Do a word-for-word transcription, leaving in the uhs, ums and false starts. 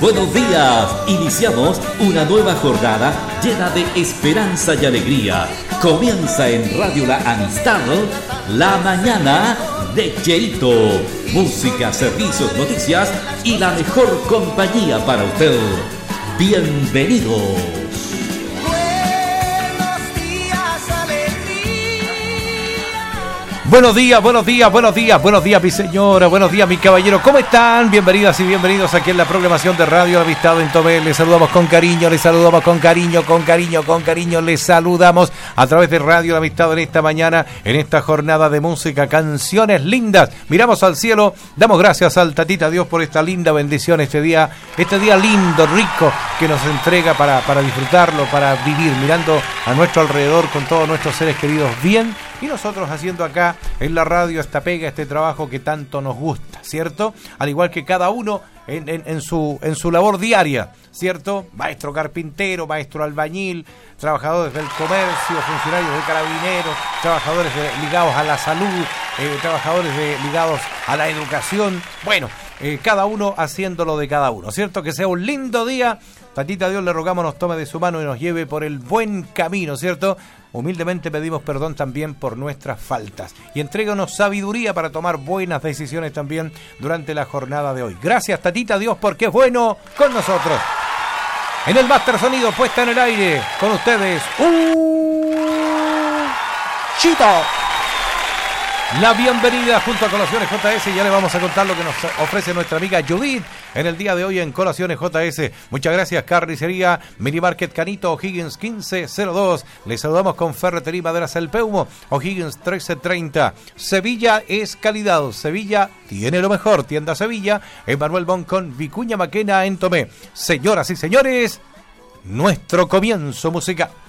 buenos días. Iniciamos una nueva jornada llena de esperanza y alegría. Comienza en Radio La Amistad, la mañana de Cheito. Música, servicios, noticias y la mejor compañía para usted. Bienvenidos. Buenos días, buenos días, buenos días, buenos días mi señora, buenos días mi caballero, ¿cómo están? Bienvenidas y bienvenidos aquí en la programación de Radio La Amistad en Tomé. Les saludamos con cariño, les saludamos con cariño, con cariño, con cariño, les saludamos a través de Radio La Amistad en esta mañana, en esta jornada de música, canciones lindas. Miramos al cielo, damos gracias al Tatita Dios por esta linda bendición, este día, este día lindo, rico, que nos entrega para, para disfrutarlo, para vivir, mirando a nuestro alrededor con todos nuestros seres queridos bien. Y nosotros haciendo acá en la radio esta pega, este trabajo que tanto nos gusta, ¿cierto? Al igual que cada uno en, en, en, su, en su labor diaria, ¿cierto? Maestro carpintero, maestro albañil, trabajadores del comercio, funcionarios de carabineros, trabajadores de, ligados a la salud, eh, trabajadores de, ligados a la educación. Bueno, eh, cada uno haciéndolo de cada uno, ¿cierto? Que sea un lindo día. Tatita Dios le rogamos nos tome de su mano y nos lleve por el buen camino, ¿cierto? Humildemente pedimos perdón también por nuestras faltas y entréganos sabiduría para tomar buenas decisiones también durante la jornada de hoy. Gracias, Tatita Dios, porque es bueno con nosotros. En el Master Sonido, puesta en el aire, con ustedes, un Chito. La bienvenida junto a Colaciones J S. Ya le vamos a contar lo que nos ofrece nuestra amiga Judith en el día de hoy en Colaciones J S. Muchas gracias, Carnicería Mini Market Canito, O'Higgins quince cero dos. Les saludamos con Ferretería Maderas El Peumo, O'Higgins trece treinta. Sevilla es calidad, Sevilla tiene lo mejor. Tienda Sevilla, Emanuel Boncón, Vicuña Maquena en Tomé. Señoras y señores, nuestro comienzo musical.